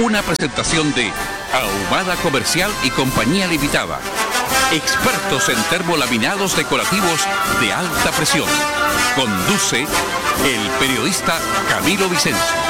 Una presentación de Ahumada Comercial y Compañía Limitada. Expertos en termolaminados decorativos de alta presión. Conduce el periodista Camilo Vicencio.